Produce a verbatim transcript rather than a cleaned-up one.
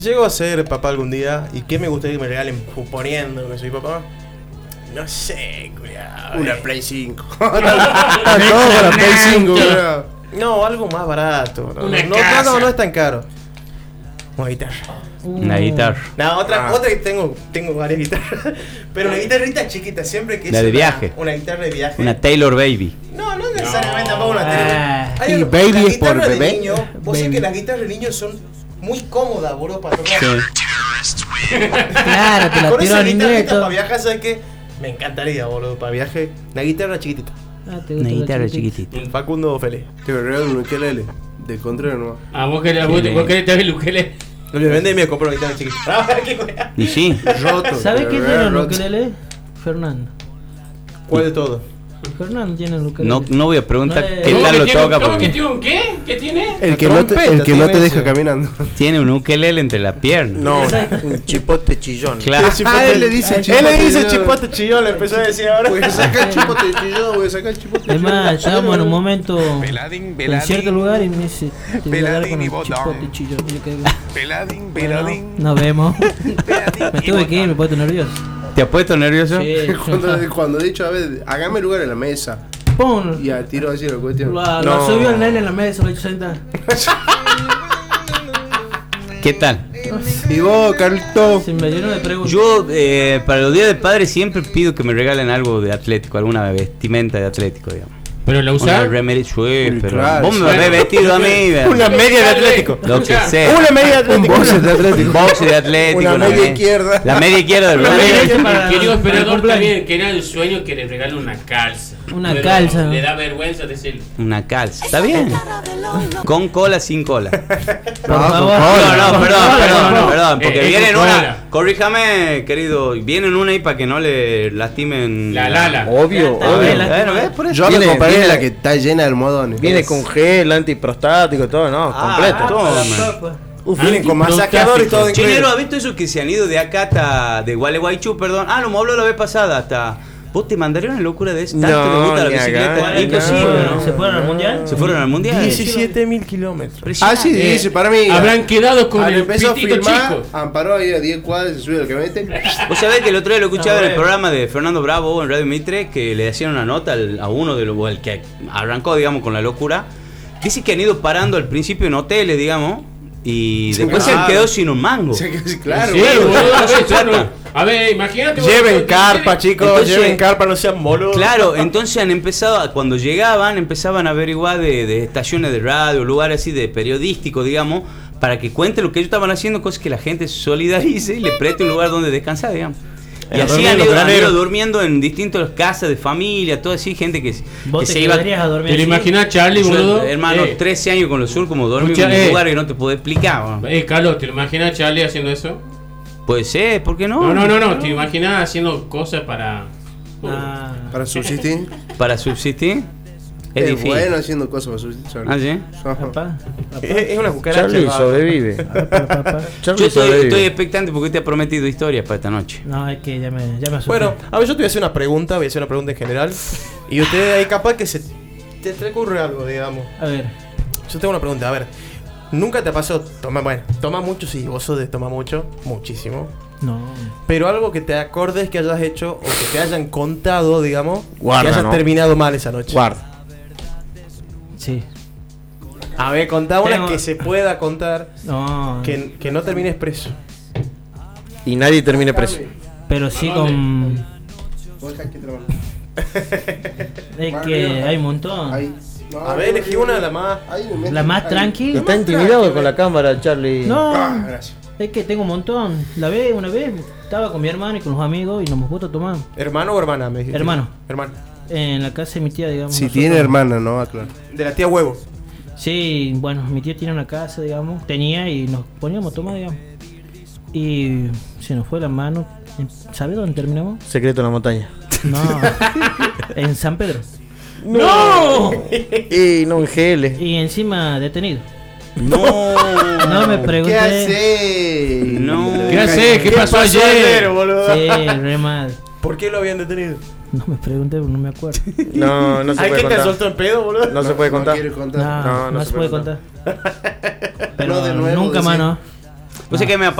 Llego a ser papá algún día, ¿y qué me gustaría que me regalen suponiendo que soy papá? No sé, cuidado. Una Play cinco. Todo con la Play cinco, cuidado. No, algo más barato. No, Una no, casa. no, no, no es tan caro. Una guitarra. Una guitarra. No, otra, Ah. otra que tengo, tengo varias guitarras. Pero una guitarrita chiquita, siempre que es La de una, viaje. Una guitarra de viaje. Una Taylor Baby. No, no necesariamente No. tampoco una Ah. Taylor. Hay Y una- baby las es por guitarras de bebé. niño, vos sabés Baby. que las guitarras de niños son muy cómodas, boludo, para tocar. Sí. Claro, te la Con tiro esa en inglés. guitarrita todo. para viajar, ¿sabes qué? Me encantaría, boludo, para viaje. Una guitarra chiquitita. Ah, te gusta Una la guitarra chiquitita. chiquitita. Facundo feliz. Te regalo un ukelele. De Contreras nomás. Ah, vos querés, vos, vos querés te ves el ukelele. No me vende y me compro una guitarra chiquita. Ah, qué wea. Y sí. Roto. ¿Sabes te quién tiene regalo el roto. ukelele? Fernando. ¿Cuál de todo? Fernando tiene el ukelele. No, no voy a preguntar No, eh, qué ¿Cómo tal que lo tiene un- toca ¿Cómo que porque tiene un qué? ¿Qué tiene? El La que, no te, trompeta el que no te tiene deja ese. caminando. tiene un ukelele entre las piernas. No, un chipote chillón. Claro. Ah, él le dice Él chipote le dice chillón. chipote chillón, le empezó a decir ahora. Voy a sacar el chipote chillón, voy a sacar el chipote Es más, estábamos en un momento Peladín, en peladín. cierto lugar y me dice, te voy a dar Peladín con y el botón. chipote chillón. Y yo quedé, Peladín, bueno, peladín. nos vemos. Peladín Me y tuve que ir, me botón. puesto nervioso. ¿Te has puesto nervioso? Sí. Cuando, cuando he dicho, a ver, hágame lugar en la mesa. Pum. Y al tiro así la cuestión. Lo, No. lo subió el nene en la mesa, lo hizo sentar. ¿Qué tal? Y vos, Carlito. Se me llenó de preguntas. Yo, eh, para los días de padre, siempre pido que me regalen algo de Atlético, alguna vestimenta de Atlético, digamos. ¿Pero la Una usás? remera, sí, pero claro, vos me sí. habés vestido a mí, vea. Una media de Atlético. Lo que Escuchá. sea. Una media de Un Atlético. boxer de Atlético. Un boxe de Atlético. Una media me- izquierda. La media izquierda del Pero Una mira, media el para- querido para operador cumpleaños. también, que era el sueño que le regale una calza. Una Pero calza. Le da vergüenza decirlo. Una calza. ¿Está bien? Con cola, sin cola. Por No, favor. con No, cola. no, Con perdón, cola, perdón, con no, cola. perdón. Porque Eh, vienen con una. cola. Corríjame, querido. Vienen una ahí para que no le lastimen. La lala. Obvio, Ya está, obvio. la- Bueno, ¿ves? Por eso. Yo Viene- me comparé viene- la que está llena de almohadones. Viene con gel, antiprostático, todo, no, Ah, completo. toma. Uf, vienen con masajeador y todo Che, incluido. negro, ¿has visto esos que se han ido de acá hasta. de Gualeguaychú, perdón? Ah, no me habló la vez pasada hasta. ¿Vos te mandarías una locura de eso? ¿Tanto No, te gusta la ni bicicleta? acá, Es imposible, ¿Se ¿no? ¿Se fueron al mundial? Se fueron al mundial. diecisiete mil kilómetros. Ah, sí, dice, para mí. Habrán quedado con Al el empezó a pitito filmar, chico. amparó ahí a diez cuadras, se sube al camionete. Vos sabés que el otro día lo escuchaba Ah, en el bueno. programa de Fernando Bravo en Radio Mitre, que le hacían una nota al- a uno de los o el que arrancó, digamos, con la locura. Dice que han ido parando al principio en hoteles, digamos, y Sí, después se claro. han quedado sin un mango. Sí, que sí, claro. Sí, bueno, boludo, no a se ver, trata. Charlo. A ver, imagínate. vos, Lleven vos, carpa, vos, chicos. Entonces- lleven carpa, no sean boludos. Claro, entonces han empezado, a- cuando llegaban, empezaban a averiguar de, de estaciones de radio, lugares así de periodístico, digamos, para que cuenten lo que ellos estaban haciendo, cosas que la gente se solidarice y le preste un lugar donde descansar, digamos. Y Eh, así durmiendo, han ido, han ido granero. durmiendo en distintas casas de familia, todo así, gente que, ¿Vos que te se iba. quedarías a dormir ¿Te lo así? imaginas, Charlie, Yo, boludo? hermano, Eh, trece años con los sur como dormir Escucha, en un eh. lugar que no te puedo explicar. ¿no? Eh, Carlos, ¿te lo imaginas, Charlie, haciendo eso? Puede ser, ¿por qué no? No, no, no, no. ¿Te imaginas haciendo cosas para. Ah, Para subsistir. Para subsistir es Es difícil. bueno haciendo cosas para subsistir. ¿Ah, sí? Ajá. papá. Es, es una cucaracha. Charlie va. sobrevive. Papá, papá. Yo Charlie estoy, sobrevive. estoy expectante porque te ha prometido historias para esta noche. No, es que ya me, ya me asusté. Bueno, a ver, yo te voy a hacer una pregunta, voy a hacer una pregunta en general. Y ustedes ahí capaz que se te, te ocurre algo, digamos. A ver. Yo tengo una pregunta, a ver. ¿Nunca te ha pasado toma, bueno, toma mucho, sí, vos sos de toma mucho, muchísimo. No. Pero algo que te acordes que hayas hecho o que te hayan contado, digamos, Guarda, que hayas ¿no? terminado mal esa noche. Guarda. Sí. A ver, contá una Tengo- que se pueda contar, No. que, que no termines preso. Y nadie termine preso. Pero sí con. Vos dejá que te lo mando. Es que hay un montón. Ahí. No, A ver, elegí una de las más. ahí me meto. La más Ahí. tranqui. Está intimidado con la cámara, Charlie. No. Ah, gracias. Es que tengo un montón. La vez, una vez, estaba con mi hermano y con los amigos y nos hemos puesto a tomar. ¿Hermano o hermana? Me dijiste. Hermano. Hermano. En la casa de mi tía, digamos. Si nosotros- tiene hermana, no, claro. De la tía Huevo. Sí, bueno, mi tía tiene una casa, digamos. Tenía y nos poníamos a tomar, digamos. Y se nos fue la mano. ¿Sabes dónde terminamos? Secreto en la montaña. No. En San Pedro. ¡No! Y no en G L. Y encima detenido. No. No me pregunté. ¿Qué hace? No. ¿Qué haces? ¿Qué pasó ayer? boludo? Sí, re mal. ¿Por qué lo habían detenido? No me pregunté, no me acuerdo. No, no se ¿Hay puede que te contar. soltó en pedo, boludo? No se puede No contar. quiere contar. No, no, no se puede contar. Pero No, de nuevo, nunca sí. más, ¿no? O sea que me ha